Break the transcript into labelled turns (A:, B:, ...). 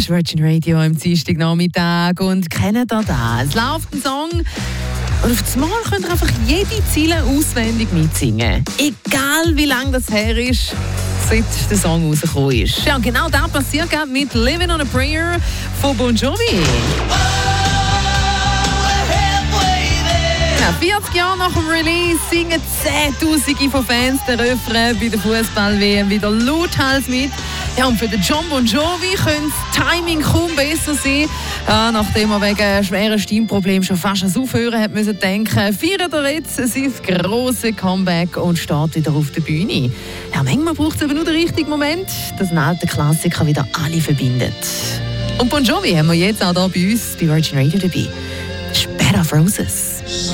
A: Das ist Virgin Radio am Dienstagnachmittag und kennt ihr das? Es läuft ein Song und auf das Mal könnt ihr einfach jede Zeile auswendig mitsingen. Egal wie lange das her ist, seit der Song rausgekommen ist. Ja, genau das passiert mit «Living on a Prayer» von Bon Jovi. 40 Jahre nach dem Release singen Zehntausende von Fans den Refrain bei der Fußball-WM wieder lauthals mit. Ja, und für den Jon Bon Jovi könnte das Timing kaum besser sein. Ja, nachdem er wegen schweren Stimmproblemen schon fast ans Aufhören hat müssen denken, feiert er jetzt sein grosses Comeback und steht wieder auf der Bühne. Ja, manchmal braucht es aber nur den richtigen Moment, dass ein alter Klassiker wieder alle verbindet. Und Bon Jovi haben wir jetzt auch hier bei uns bei Virgin Radio dabei. Das ist Bed of Roses.